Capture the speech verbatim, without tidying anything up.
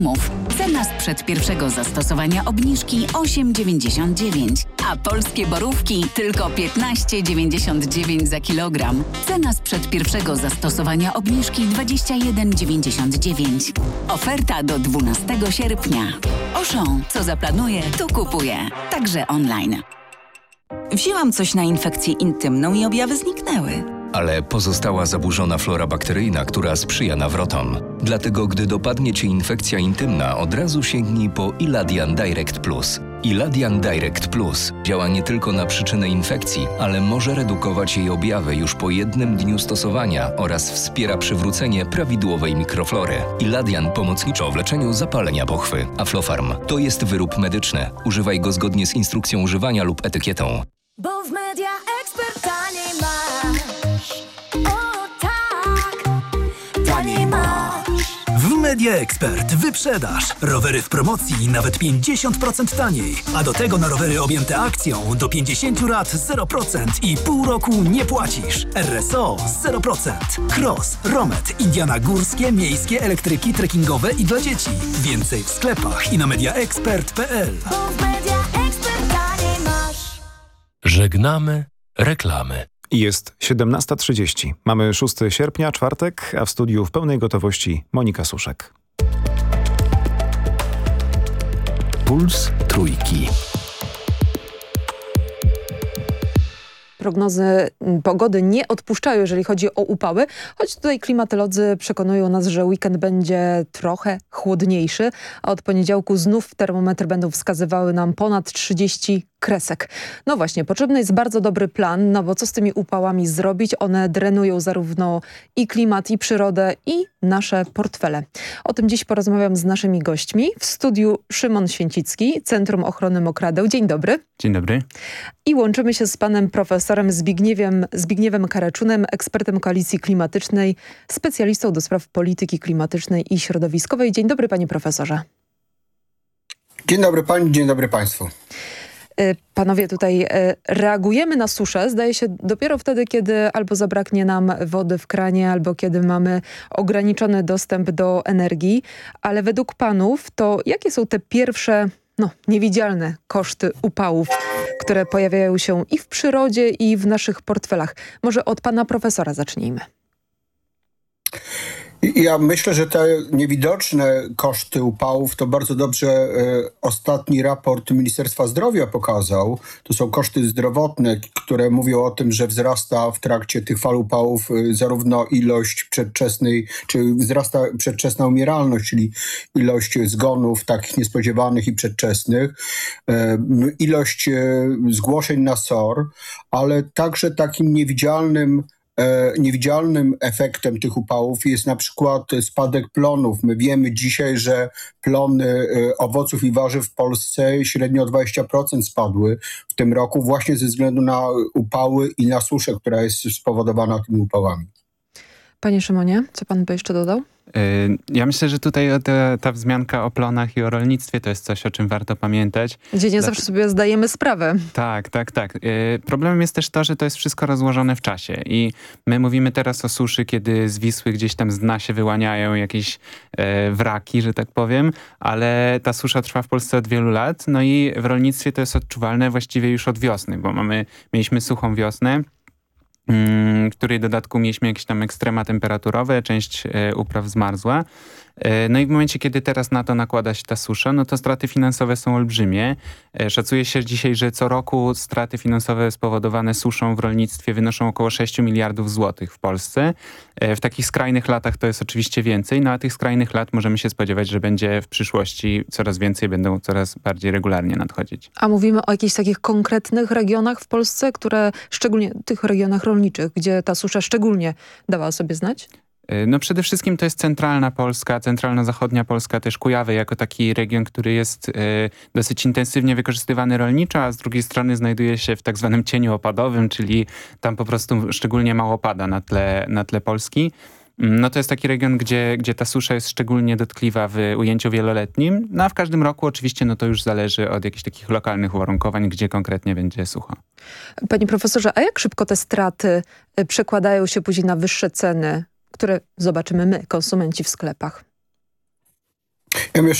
Mów. Cena sprzed pierwszego zastosowania obniżki osiem dziewięćdziesiąt dziewięć, a polskie borówki tylko piętnaście dziewięćdziesiąt dziewięć za kilogram. Cena sprzed pierwszego zastosowania obniżki dwadzieścia jeden dziewięćdziesiąt dziewięć. Oferta do dwunastego sierpnia. Auchan, co zaplanuje, to kupuje. Także online. Wzięłam coś na infekcję intymną i objawy zniknęły. Ale pozostała zaburzona flora bakteryjna, która sprzyja nawrotom. Dlatego, gdy dopadnie Cię infekcja intymna, od razu sięgnij po Iladian Direct Plus. Iladian Direct Plus działa nie tylko na przyczynę infekcji, ale może redukować jej objawy już po jednym dniu stosowania oraz wspiera przywrócenie prawidłowej mikroflory. Iladian pomocniczo w leczeniu zapalenia pochwy. Aflofarm to jest wyrób medyczny. Używaj go zgodnie z instrukcją używania lub etykietą. Bo w Media Expert taniej masz. O tak, taniej masz. W Media Expert wyprzedaż. Rowery w promocji nawet pięćdziesiąt procent taniej. A do tego na rowery objęte akcją do pięćdziesiąt lat zero procent i pół roku nie płacisz. R S O zero procent. Cross, Romet, Indiana górskie, miejskie, elektryki, trekkingowe i dla dzieci. Więcej w sklepach i na mediaexpert kropka p l. Bo w Media Expert taniej masz. Żegnamy reklamy. Jest siedemnasta trzydzieści. Mamy szóstego sierpnia, czwartek, a w studiu w pełnej gotowości Monika Suszek. Puls Trójki. Prognozy pogody nie odpuszczają, jeżeli chodzi o upały, choć tutaj klimatolodzy przekonują nas, że weekend będzie trochę chłodniejszy, a od poniedziałku znów termometry będą wskazywały nam ponad trzydzieści kresek. No właśnie, potrzebny jest bardzo dobry plan, no bo co z tymi upałami zrobić? One drenują zarówno i klimat, i przyrodę, i nasze portfele. O tym dziś porozmawiam z naszymi gośćmi. W studiu Szymon Święcicki, Centrum Ochrony Mokradeł. Dzień dobry. Dzień dobry. I łączymy się z panem profesorem Zbigniewem, Zbigniewem Kareczunem, ekspertem Koalicji Klimatycznej, specjalistą do spraw polityki klimatycznej i środowiskowej. Dzień dobry, panie profesorze. Dzień dobry pani, dzień dobry państwu. Panowie, tutaj reagujemy na suszę, zdaje się, dopiero wtedy, kiedy albo zabraknie nam wody w kranie, albo kiedy mamy ograniczony dostęp do energii. Ale według panów to jakie są te pierwsze, no, niewidzialne koszty upałów, które pojawiają się i w przyrodzie, i w naszych portfelach? Może od pana profesora zacznijmy. Ja myślę, że te niewidoczne koszty upałów to bardzo dobrze e, ostatni raport Ministerstwa Zdrowia pokazał. To są koszty zdrowotne, które mówią o tym, że wzrasta w trakcie tych fal upałów e, zarówno ilość przedwczesnej, czy wzrasta przedwczesna umieralność, czyli ilość zgonów takich niespodziewanych i przedwczesnych, e, ilość e, zgłoszeń na S O R, ale także takim niewidzialnym Niewidzialnym efektem tych upałów jest na przykład spadek plonów. My wiemy dzisiaj, że plony owoców i warzyw w Polsce średnio o dwadzieścia procent spadły w tym roku właśnie ze względu na upały i na suszę, która jest spowodowana tymi upałami. Panie Szymonie, co pan by jeszcze dodał? Ja myślę, że tutaj ta, ta wzmianka o plonach i o rolnictwie to jest coś, o czym warto pamiętać. Gdzie nie Dla... zawsze sobie zdajemy sprawę. Tak, tak, tak. Problemem jest też to, że to jest wszystko rozłożone w czasie i my mówimy teraz o suszy, kiedy z Wisły gdzieś tam z dna się wyłaniają jakieś wraki, że tak powiem, ale ta susza trwa w Polsce od wielu lat, no i w rolnictwie to jest odczuwalne właściwie już od wiosny, bo mamy, mieliśmy suchą wiosnę, w której dodatku mieliśmy jakieś tam ekstrema temperaturowe, część e, upraw zmarzła. E, no i w momencie, kiedy teraz na to nakłada się ta susza, no to straty finansowe są olbrzymie. E, szacuje się dzisiaj, że co roku straty finansowe spowodowane suszą w rolnictwie wynoszą około sześć miliardów złotych w Polsce. E, w takich skrajnych latach to jest oczywiście więcej, no a tych skrajnych lat możemy się spodziewać, że będzie w przyszłości coraz więcej, będą coraz bardziej regularnie nadchodzić. A mówimy o jakichś takich konkretnych regionach w Polsce, które, szczególnie tych regionach rolniczych, gdzie ta susza szczególnie dała o sobie znać? No przede wszystkim to jest centralna Polska, centralno-zachodnia Polska, też Kujawy jako taki region, który jest y, dosyć intensywnie wykorzystywany rolniczo, a z drugiej strony znajduje się w tak zwanym cieniu opadowym, czyli tam po prostu szczególnie mało pada na tle, na tle Polski. No to jest taki region, gdzie, gdzie ta susza jest szczególnie dotkliwa w ujęciu wieloletnim, no a w każdym roku oczywiście no to już zależy od jakichś takich lokalnych uwarunkowań, gdzie konkretnie będzie sucho. Panie profesorze, a jak szybko te straty przekładają się później na wyższe ceny, które zobaczymy my, konsumenci w sklepach? Ja bym